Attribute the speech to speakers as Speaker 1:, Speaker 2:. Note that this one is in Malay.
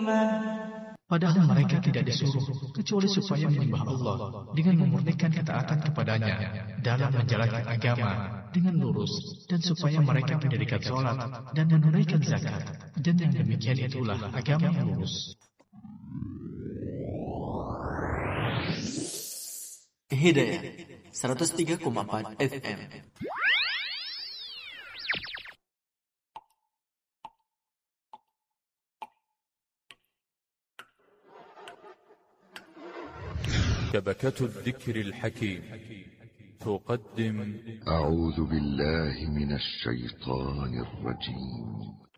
Speaker 1: Padahal mereka tidak disuruh kecuali supaya menyembah Allah dengan memurnikan ketaatan kepadanya dalam menjalankan agama dengan lurus, dan supaya mereka mendirikan sholat dan menunaikan zakat, dan yang demikian itulah agama yang lurus.
Speaker 2: Hidayah 103,4 FM.
Speaker 3: شبكة الذكر الحكيم تقدم
Speaker 4: أعوذ بالله من الشيطان الرجيم.